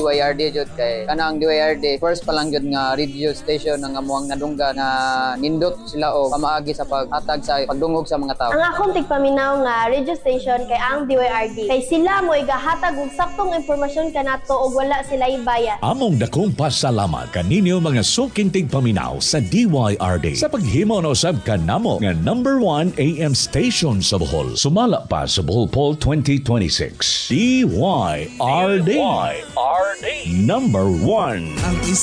DYRD jud kay kanang DYRD first pa lang jud nga radio station nga amuang nadungga na nindot sila og pamaagi sa paghatag sa pagdungog sa mga tao. Ang akong tigpaminaw nga radio station kay ang DYRD kay sila mo igahatag og saktong impormasyon kanato og wala sila ibayad. Among dakong pasalamat kaninyo mga suking tigpaminaw sa DYRD sa paghimo na usab kanamo nga number 1 AM station sa Bohol. Sumala pa sa Bohol Poll 2026. DYRD. Number 1. Ang